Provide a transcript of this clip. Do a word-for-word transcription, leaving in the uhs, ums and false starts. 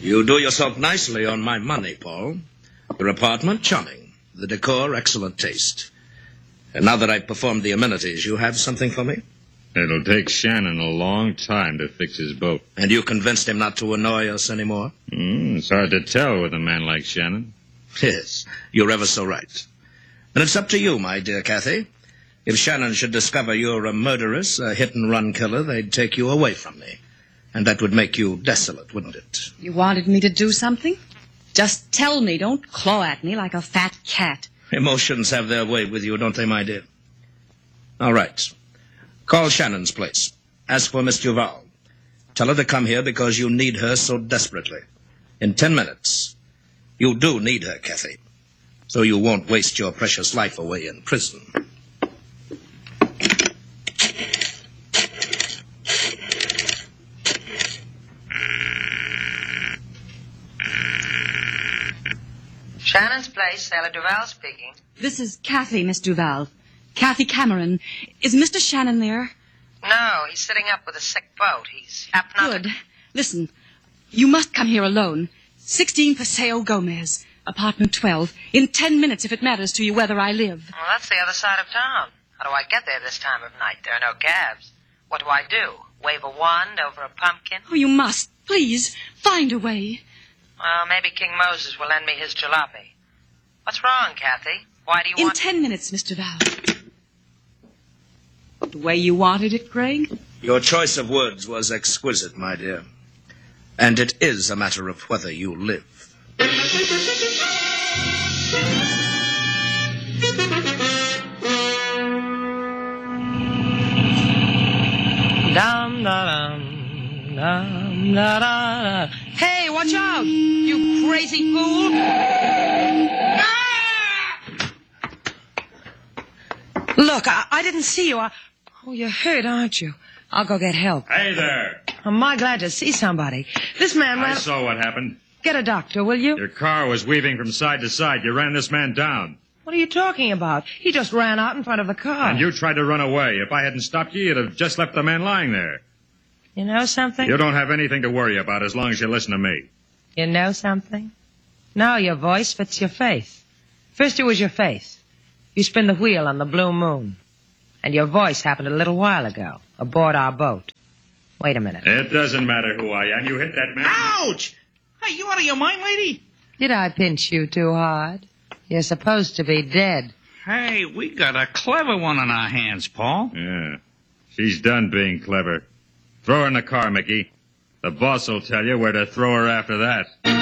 You do yourself nicely on my money, Paul. Your apartment, charming. The decor, excellent taste. And now that I've performed the amenities, you have something for me? It'll take Shannon a long time to fix his boat. And you convinced him not to annoy us anymore? Mm, it's hard to tell with a man like Shannon. Yes, you're ever so right. And it's up to you, my dear Kathy. If Shannon should discover you're a murderess, a hit-and-run killer, they'd take you away from me. And that would make you desolate, wouldn't it? You wanted me to do something? Just tell me. Don't claw at me like a fat cat. Emotions have their way with you, don't they, my dear? All right. Call Shannon's place. Ask for Miss Duval. Tell her to come here because you need her so desperately. In ten minutes. You do need her, Kathy. So you won't waste your precious life away in prison. Shannon's place, Sailor Duval speaking. This is Kathy, Miss Duval. Kathy Cameron. Is Mister Shannon there? No, he's sitting up with a sick boat. He's hypnotic. Good. Listen, you must come here alone. sixteen Paseo Gomez, apartment twelve. In ten minutes, if it matters to you whether I live. Well, that's the other side of town. How do I get there this time of night? There are no cabs. What do I do? Wave a wand over a pumpkin? Oh, you must. Please, find a way. Well, maybe King Moses will lend me his jalopy. What's wrong, Kathy? Why do you In want... In ten minutes, Mister Val. The way you wanted it, Craig? Your choice of words was exquisite, my dear. And it is a matter of whether you live. Dum da dum dum da da. Hey, watch out! You crazy fool! Look, I, I didn't see you. I... Oh, you're hurt, aren't you? I'll go get help. Hey there. I'm my glad to see somebody. This man I ran... saw what happened. Get a doctor, will you? Your car was weaving from side to side. You ran this man down. What are you talking about? He just ran out in front of the car. And you tried to run away. If I hadn't stopped you, you'd have just left the man lying there. You know something? You don't have anything to worry about as long as you listen to me. You know something? Now your voice fits your face. First it was your face. You spin the wheel on the blue moon. And your voice happened a little while ago, aboard our boat. Wait a minute. It doesn't matter who I am. You hit that man. Ouch! Hey, you out of your mind, lady? Did I pinch you too hard? You're supposed to be dead. Hey, we got a clever one on our hands, Paul. Yeah. She's done being clever. Throw her in the car, Mickey. The boss will tell you where to throw her after that.